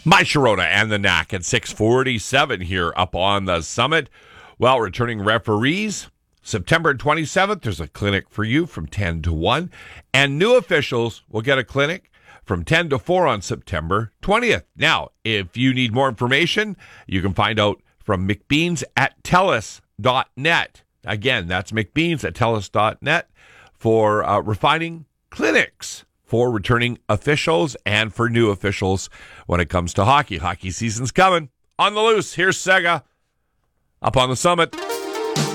My Sharona and the Knack at 6:47 here up on the summit. Well, returning referees, September 27th, there's a clinic for you from 10 to 1. And new officials will get a clinic from 10 to 4 on September 20th. Now, if you need more information, you can find out from McBeans at TELUS.net. Again, that's McBeans at TELUS.net for refining clinics for returning officials and for new officials when it comes to hockey. Hockey season's coming. On the loose, here's Sega up on the summit.